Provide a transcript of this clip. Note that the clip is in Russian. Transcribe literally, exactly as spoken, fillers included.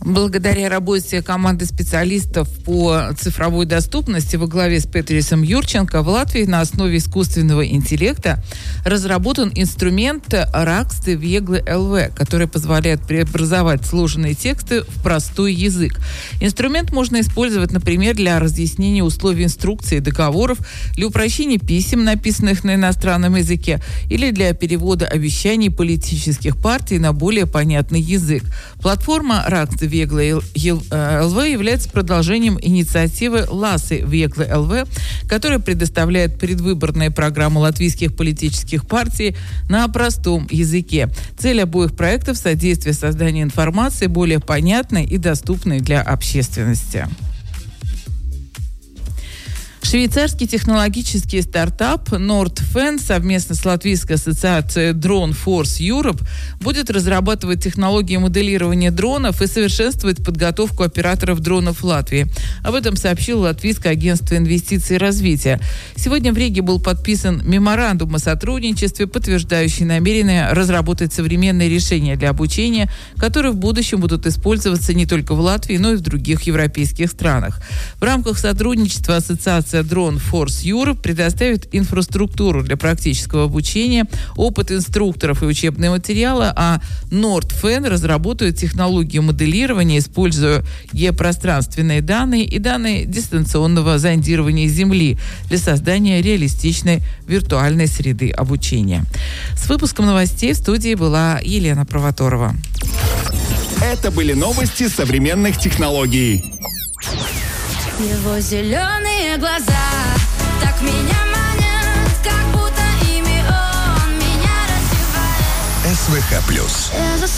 Благодаря работе команды специалистов по цифровой доступности во главе с Петрисом Юрченко в Латвии на основе искусственного интеллекта разработан инструмент Raksti Viegli эл ви, который позволяет преобразовать сложные тексты в простой язык. Инструмент можно использовать, например, для разъяснения условий инструкций и договоров, для упрощения писем, написанных на иностранном языке, или для перевода обещаний политических партий на более понятный язык. Платформа Raksti Viegli эл ви является продолжением инициативы Lasi Viegli эл ви, которая предоставляет предвыборные программы латвийских политических партий на простом языке. Цель обоих проектов – содействие созданию информации более понятной и доступной для общественности. Швейцарский технологический стартап Nordfen совместно с Латвийской ассоциацией Drone Force Europe будет разрабатывать технологии моделирования дронов и совершенствовать подготовку операторов дронов в Латвии. Об этом сообщило Латвийское агентство инвестиций и развития. Сегодня в Риге был подписан меморандум о сотрудничестве, подтверждающий намерение разработать современные решения для обучения, которые в будущем будут использоваться не только в Латвии, но и в других европейских странах. В рамках сотрудничества ассоциация Drone Force Europe предоставит инфраструктуру для практического обучения, опыт инструкторов и учебные материалы, а Nordfen разработает технологию моделирования, используя геопространственные данные и данные дистанционного зондирования Земли для создания реалистичной виртуальной среды обучения. С выпуском новостей в студии была Елена Провоторова. Это были новости современных технологий. Его зеленые глаза так меня манят, как будто ими он меня раздевает. СВХ плюс.